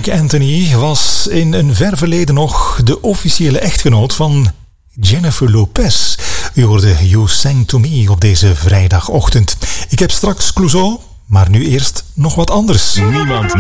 Marc Anthony was in een ver verleden nog de officiële echtgenoot van Jennifer Lopez. U hoorde You Sang To Me op deze vrijdagochtend. Ik heb straks Clouseau, maar nu eerst nog wat anders. Niemand